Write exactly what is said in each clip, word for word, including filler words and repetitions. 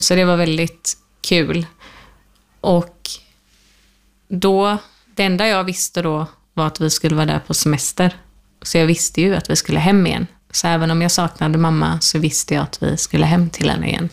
Så det var väldigt kul. Och då, det enda jag visste då var att vi skulle vara där på semester. Så jag visste ju att vi skulle hem igen. Så även om jag saknade mamma så visste jag att vi skulle hem till henne igen.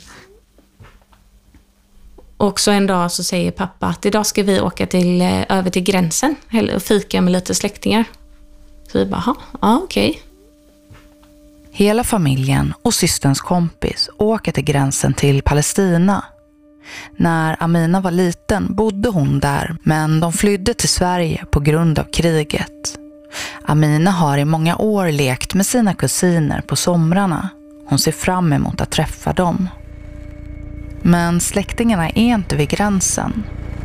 Och så en dag så säger pappa att idag ska vi åka till, över till gränsen och fika med lite släktingar. Så vi bara, ja okej. Okay. Hela familjen och systerns kompis åker till gränsen till Palestina. När Amina var liten bodde hon där, men de flydde till Sverige på grund av kriget. Amina har i många år lekt med sina kusiner på somrarna. Hon ser fram emot att träffa dem. Men släktingarna är inte vid gränsen.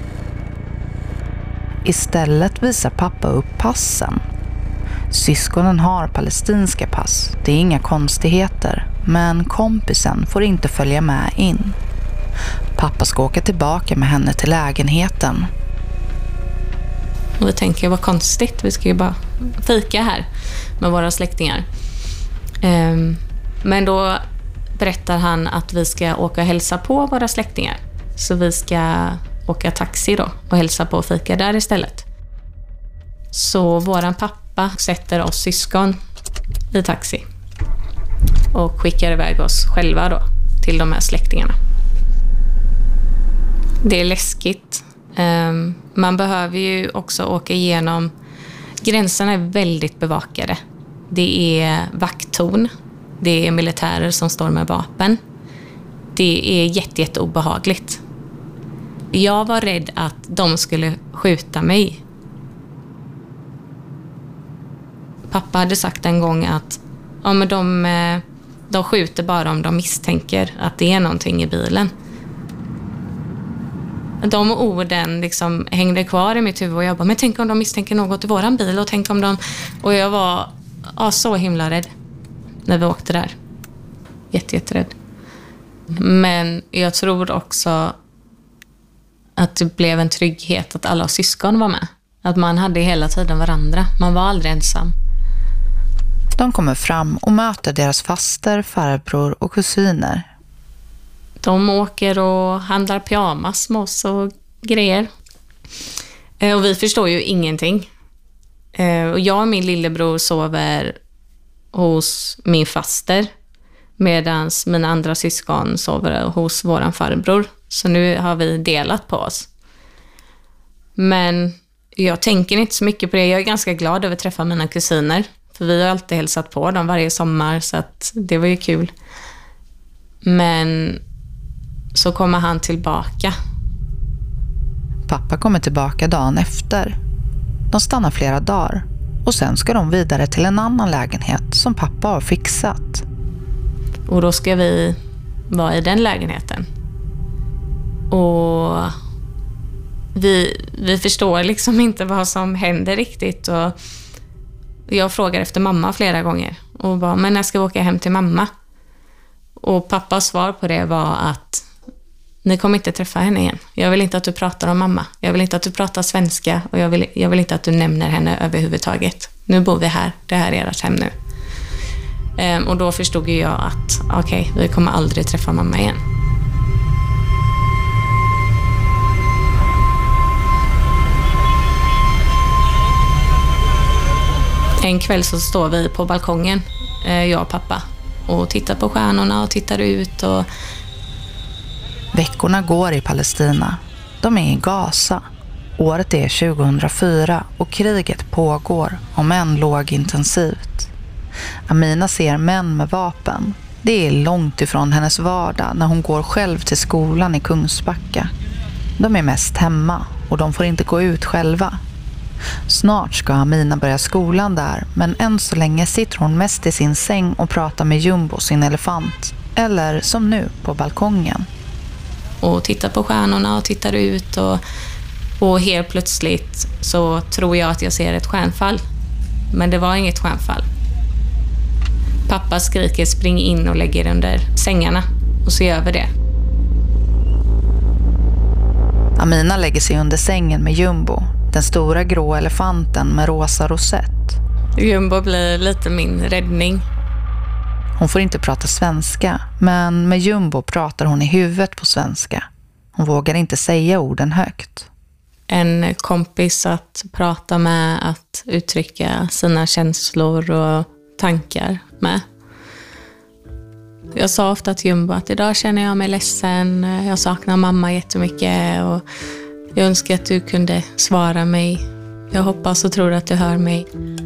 Istället visar pappa upp passen. Syskonen har palestinska pass, det är inga konstigheter, men kompisen får inte följa med in. Pappa ska åka tillbaka med henne till lägenheten. Och vi tänker, vad konstigt, vi ska ju bara fika här med våra släktingar. Um, men då berättar han att vi ska åka och hälsa på våra släktingar. Så vi ska åka taxi då och hälsa på och fika där istället. Så våran pappa sätter oss syskon i taxi och skickar iväg oss själva då till de här släktingarna. Det är läskigt. Um, man behöver ju också åka igenom. Gränserna är väldigt bevakade. Det är vakttorn. Det är militärer som står med vapen. Det är jätte, jätte obehagligt. Jag var rädd att de skulle skjuta mig. Pappa hade sagt en gång att ja, men de, de skjuter bara om de misstänker att det är någonting i bilen. De orden liksom hängde kvar i mitt huvud och jag bara, men tänk om de misstänker något i våran bil och tänk om de... Och jag var ja, så himla rädd när vi åkte där. Jätte, jätterädd. Men jag tror också att det blev en trygghet att alla syskon var med. Att man hade hela tiden varandra. Man var aldrig ensam. De kommer fram och möter deras faster, farbror och kusiner. De åker och handlar pyjamas med oss och grejer. Och vi förstår ju ingenting. Och jag och min lillebror sover hos min faster. Medan mina andra syskon sover hos våran farbror. Så nu har vi delat på oss. Men jag tänker inte så mycket på det. Jag är ganska glad över att träffa mina kusiner. För vi har alltid hälsat på dem varje sommar. Så att det var ju kul. Men så kommer han tillbaka. Pappa kommer tillbaka dagen efter. De stannar flera dagar. Och sen ska de vidare till en annan lägenhet som pappa har fixat. Och då ska vi vara i den lägenheten. Och vi, vi förstår liksom inte vad som händer riktigt. Och jag frågar efter mamma flera gånger. Och bara, men när ska vi åka hem till mamma? Och pappas svar på det var att ni kommer inte träffa henne igen. Jag vill inte att du pratar om mamma. Jag vill inte att du pratar svenska. Och jag vill, jag vill inte att du nämner henne överhuvudtaget. Nu bor vi här. Det här är ert hem nu. Ehm, och då förstod jag att okej, okay, vi kommer aldrig träffa mamma igen. En kväll så står vi på balkongen, eh, jag och pappa. Och tittar på stjärnorna och tittar ut. Och... Veckorna går i Palestina. De är i Gaza. Året är tjugohundrafyra och kriget pågår, om än lågintensivt. Amina ser män med vapen. Det är långt ifrån hennes vardag när hon går själv till skolan i Kungsbacka. De är mest hemma och de får inte gå ut själva. Snart ska Amina börja skolan där, men än så länge sitter hon mest i sin säng och pratar med Jumbo, sin elefant. Eller som nu, på balkongen. Och tittar på stjärnorna och tittar ut och, och helt plötsligt så tror jag att jag ser ett stjärnfall. Men det var inget stjärnfall. Pappa skriker, spring in och lägger under sängarna och se över det. Amina lägger sig under sängen med Jumbo, den stora grå elefanten med rosa rosett. Jumbo blir lite min räddning. Hon får inte prata svenska, men med Jumbo pratar hon i huvudet på svenska. Hon vågar inte säga orden högt. En kompis att prata med, att uttrycka sina känslor och tankar med. Jag sa ofta till Jumbo att idag känner jag mig ledsen, jag saknar mamma jättemycket och jag önskar att du kunde svara mig. Jag hoppas och tror att du hör mig.